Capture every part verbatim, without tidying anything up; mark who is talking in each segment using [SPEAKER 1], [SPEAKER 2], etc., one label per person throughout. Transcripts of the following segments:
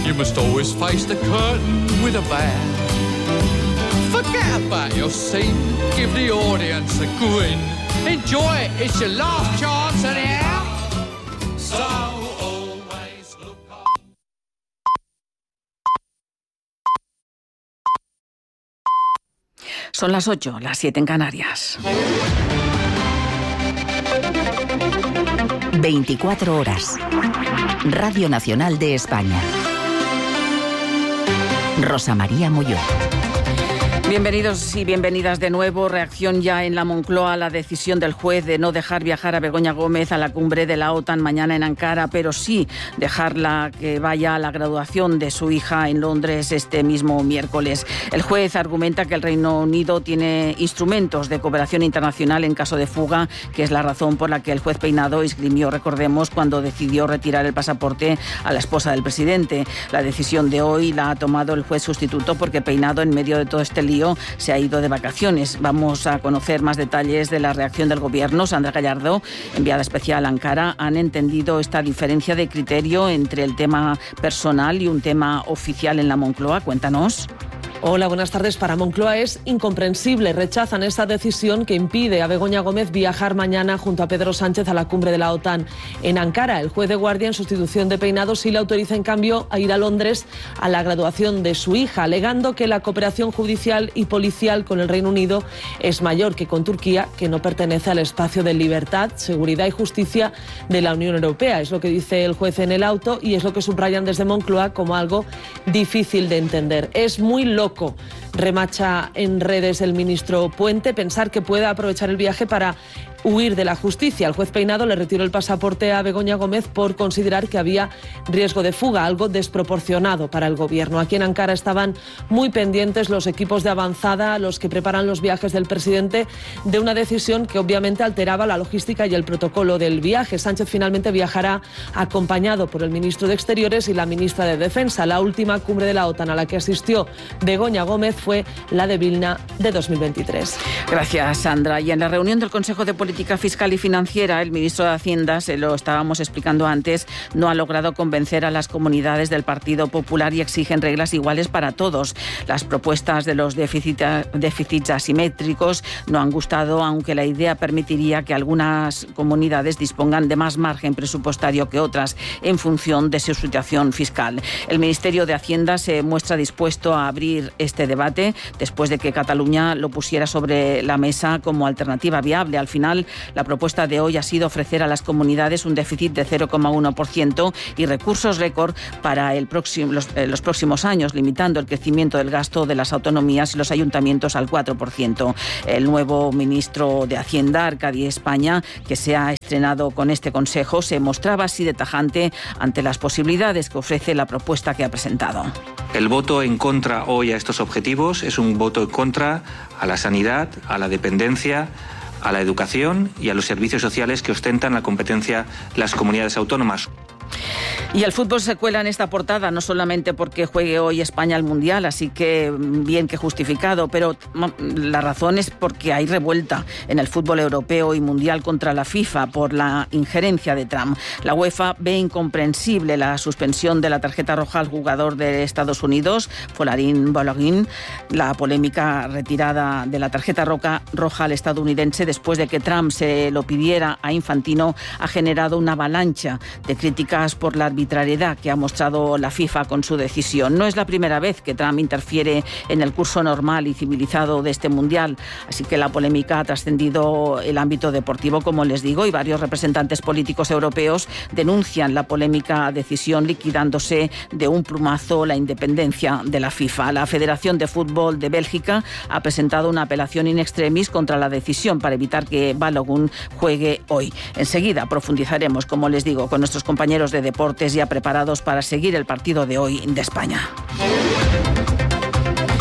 [SPEAKER 1] You must always face the curtain with a bow. Forget about your scene, give the audience a grin. Enjoy it, it's your last chance anyhow. So always look up.
[SPEAKER 2] Son las ocho, las siete en Canarias.
[SPEAKER 3] veinticuatro horas. Radio Nacional de España. Rosa María Molló.
[SPEAKER 2] Bienvenidos y bienvenidas de nuevo. Reacción ya en la Moncloa a la decisión del juez de no dejar viajar a Begoña Gómez a la cumbre de la OTAN mañana en Ankara, pero sí dejarla que vaya a la graduación de su hija en Londres este mismo miércoles. El juez argumenta que el Reino Unido tiene instrumentos de cooperación internacional en caso de fuga, que es la razón por la que el juez Peinado esgrimió, recordemos, cuando decidió retirar el pasaporte a la esposa del presidente. La decisión de hoy la ha tomado el juez sustituto porque Peinado, en medio de todo este lío, se ha ido de vacaciones. Vamos a conocer más detalles de la reacción del Gobierno. Sandra Gallardo, enviada especial a Ankara, ¿han entendido esta diferencia de criterio entre el tema personal y un tema oficial en la Moncloa? Cuéntanos.
[SPEAKER 4] Hola, buenas tardes. Para Moncloa es incomprensible. Rechazan esta decisión que impide a Begoña Gómez viajar mañana junto a Pedro Sánchez a la cumbre de la OTAN en Ankara. El juez de guardia, en sustitución de Peinado, sí le autoriza, en cambio, a ir a Londres a la graduación de su hija, alegando que la cooperación judicial y policial con el Reino Unido es mayor que con Turquía, que no pertenece al espacio de libertad, seguridad y justicia de la Unión Europea. Es lo que dice el juez en el auto y es lo que subrayan desde Moncloa como algo difícil de entender. Es muy loco, remacha en redes el ministro Puente, pensar que pueda aprovechar el viaje para huir de la justicia. El juez Peinado le retiró el pasaporte a Begoña Gómez por considerar que había riesgo de fuga, algo desproporcionado para el Gobierno. Aquí en Ankara estaban muy pendientes los equipos de avanzada, los que preparan los viajes del presidente, de una decisión que obviamente alteraba la logística y el protocolo del viaje. Sánchez finalmente viajará acompañado por el ministro de Exteriores y la ministra de Defensa. La última cumbre de la OTAN a la que asistió Begoña Gómez fue la de Vilna de dos mil veintitrés.
[SPEAKER 2] Gracias, Sandra. Y en la reunión del Consejo de Política Fiscal y Financiera, el ministro de Hacienda, se lo estábamos explicando antes, no ha logrado convencer a las comunidades del Partido Popular y exigen reglas iguales para todos. Las propuestas de los déficits, déficits asimétricos no han gustado, aunque la idea permitiría que algunas comunidades dispongan de más margen presupuestario que otras en función de su situación fiscal. El Ministerio de Hacienda se muestra dispuesto a abrir este debate después de que Cataluña lo pusiera sobre la mesa como alternativa viable. Al final, la propuesta de hoy ha sido ofrecer a las comunidades un déficit de cero coma uno por ciento y recursos récord para el próximo, los, eh, los próximos años, limitando el crecimiento del gasto de las autonomías y los ayuntamientos al cuatro por ciento. El nuevo ministro de Hacienda, Arcadi España, que se ha estrenado con este consejo, se mostraba así de tajante ante las posibilidades que ofrece la propuesta que ha presentado.
[SPEAKER 5] El voto en contra hoy a estos objetivos es un voto en contra a la sanidad, a la dependencia, a la educación y a los servicios sociales que ostentan la competencia las comunidades autónomas.
[SPEAKER 2] Y el fútbol se cuela en esta portada, no solamente porque juegue hoy España al Mundial, así que bien que justificado, pero la razón es porque hay revuelta en el fútbol europeo y mundial contra la FIFA por la injerencia de Trump. La UEFA ve incomprensible la suspensión de la tarjeta roja al jugador de Estados Unidos, Folarin Balogun, la polémica retirada de la tarjeta roja, roja al estadounidense después de que Trump se lo pidiera a Infantino ha generado una avalancha de críticas por la arbitrariedad que ha mostrado la FIFA con su decisión. No es la primera vez que Trump interfiere en el curso normal y civilizado de este Mundial, así que la polémica ha trascendido el ámbito deportivo, como les digo, y varios representantes políticos europeos denuncian la polémica decisión, liquidándose de un plumazo la independencia de la FIFA. La Federación de Fútbol de Bélgica ha presentado una apelación in extremis contra la decisión para evitar que Balogun juegue hoy. Enseguida profundizaremos, como les digo, con nuestros compañeros de deportes ya preparados para seguir el partido de hoy de España.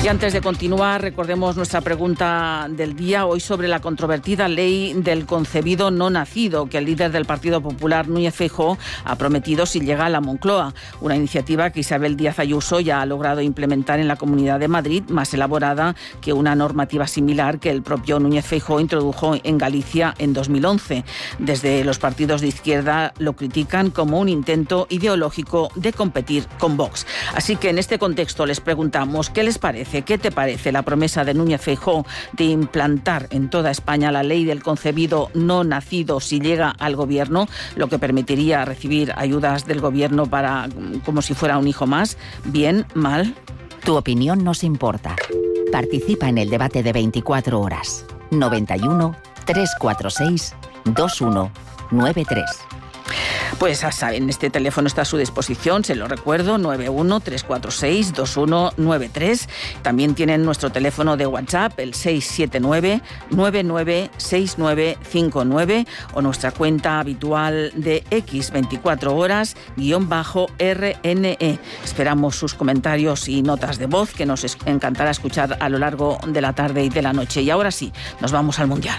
[SPEAKER 2] Y antes de continuar, recordemos nuestra pregunta del día, hoy sobre la controvertida ley del concebido no nacido que el líder del Partido Popular, Núñez Feijóo, ha prometido si llega a la Moncloa. Una iniciativa que Isabel Díaz Ayuso ya ha logrado implementar en la Comunidad de Madrid, más elaborada que una normativa similar que el propio Núñez Feijóo introdujo en Galicia en dos mil once. Desde los partidos de izquierda lo critican como un intento ideológico de competir con Vox. Así que en este contexto les preguntamos, ¿qué les parece? ¿Qué te parece la promesa de Núñez Feijóo de implantar en toda España la ley del concebido no nacido si llega al gobierno, lo que permitiría recibir ayudas del gobierno para como si fuera un hijo más? ¿Bien? ¿Mal?
[SPEAKER 3] Tu opinión nos importa. Participa en el debate de veinticuatro horas. noventa y uno, trescientos cuarenta y seis, veintiuno noventa y tres.
[SPEAKER 2] Pues ya saben, este teléfono está a su disposición, se lo recuerdo, nueve uno, tres cuatro seis, dos uno nueve tres. También tienen nuestro teléfono de WhatsApp, el seis siete nueve, nueve nueve seis nueve cinco nueve, o nuestra cuenta habitual de X veinticuatro horas, guión bajo R N E. Esperamos sus comentarios y notas de voz, que nos encantará escuchar a lo largo de la tarde y de la noche. Y ahora sí, nos vamos al Mundial.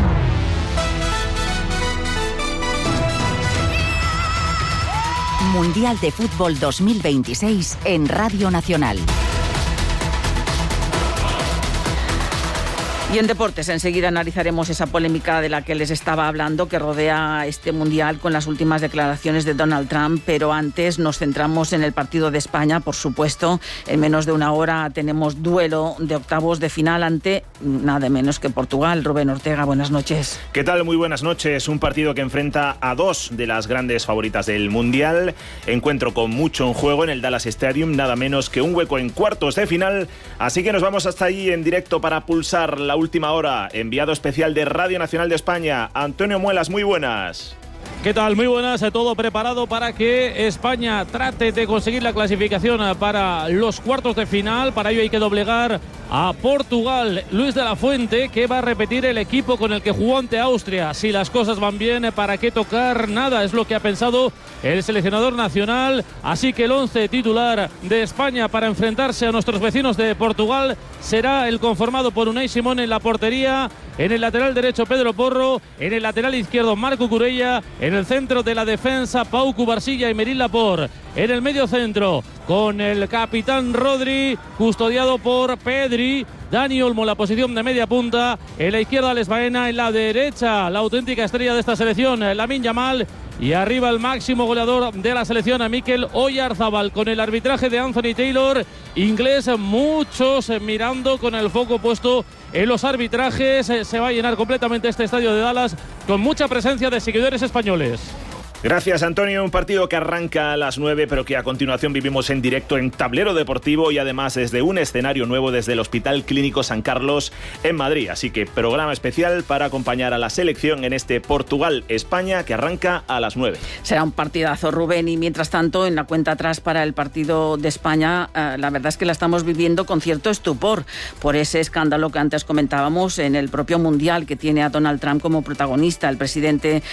[SPEAKER 3] Mundial de Fútbol dos mil veintiséis en Radio Nacional.
[SPEAKER 2] Y en deportes, enseguida analizaremos esa polémica de la que les estaba hablando, que rodea este Mundial con las últimas declaraciones de Donald Trump, pero antes nos centramos en el partido de España, por supuesto. En menos de una hora tenemos duelo de octavos de final ante nada menos que Portugal. Rubén Ortega, buenas noches.
[SPEAKER 6] ¿Qué tal? Muy buenas noches. Un partido que enfrenta a dos de las grandes favoritas del Mundial. Encuentro con mucho en juego en el Dallas Stadium, nada menos que un hueco en cuartos de final. Así que nos vamos hasta allí en directo para pulsar la última hora. Enviado especial de Radio Nacional de España, Antonio Muelas, muy buenas.
[SPEAKER 7] ¿Qué tal? Muy buenas, todo preparado para que España trate de conseguir la clasificación para los cuartos de final. Para ello hay que doblegar a Portugal. Luis de la Fuente, que va a repetir el equipo con el que jugó ante Austria. Si las cosas van bien, ¿para qué tocar nada? Es lo que ha pensado el seleccionador nacional. Así que el once titular de España para enfrentarse a nuestros vecinos de Portugal será el conformado por Unai Simón en la portería, en el lateral derecho Pedro Porro, en el lateral izquierdo Marco Curella, en el centro de la defensa Pau Cubarsilla y Meril Laporte, en el medio centro con el capitán Rodri, custodiado por Pedri, Dani Olmo la posición de media punta, en la izquierda Alex Baena, en la derecha la auténtica estrella de esta selección, Lamine Yamal, y arriba el máximo goleador de la selección, a Mikel Oyarzabal, con el arbitraje de Anthony Taylor, inglés, muchos mirando con el foco puesto en los arbitrajes. Se va a llenar completamente este estadio de Dallas con mucha presencia de seguidores españoles.
[SPEAKER 6] Gracias, Antonio. Un partido que arranca a las nueve, pero que a continuación vivimos en directo en Tablero Deportivo y además desde un escenario nuevo desde el Hospital Clínico San Carlos en Madrid. Así que programa especial para acompañar a la selección en este Portugal-España que arranca a las nueve.
[SPEAKER 2] Será un partidazo, Rubén, y mientras tanto en la cuenta atrás para el partido de España, eh, la verdad es que la estamos viviendo con cierto estupor por ese escándalo que antes comentábamos en el propio Mundial, que tiene a Donald Trump como protagonista. El presidente